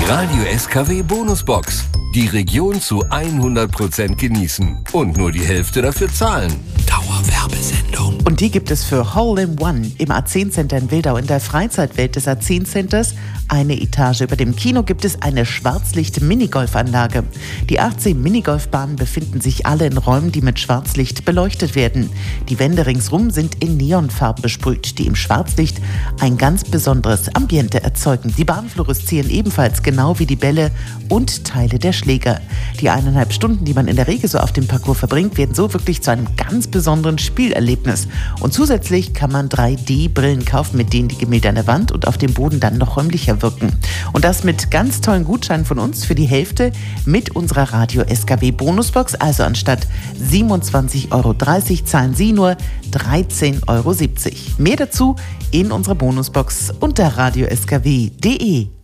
Radio SKW Bonusbox. Die Region zu 100% genießen und nur die Hälfte dafür zahlen. Dauerwerbesendung. Und die gibt es für Hole in One im A10 Center in Wildau in der Freizeitwelt des A10 Centers. Eine Etage über dem Kino gibt es eine Schwarzlicht-Minigolfanlage. Die 18 Minigolfbahnen befinden sich alle in Räumen, die mit Schwarzlicht beleuchtet werden. Die Wände ringsrum sind in Neonfarben besprüht, die im Schwarzlicht ein ganz besonderes Ambiente erzeugen. Die Bahnen fluoreszieren ebenfalls, genau wie die Bälle und Teile der Schläger. Die 1,5 Stunden, die man in der Regel so auf dem Parcours verbringt, werden so wirklich zu einem ganz besonderen Spielerlebnis. Und zusätzlich kann man 3D-Brillen kaufen, mit denen die Gemälde an der Wand und auf dem Boden dann noch räumlicher wirken. Und das mit ganz tollen Gutscheinen von uns für die Hälfte mit unserer Radio SKW Bonusbox. Also anstatt 27,30 € zahlen Sie nur 13,70 €. Mehr dazu in unserer Bonusbox unter radioskw.de.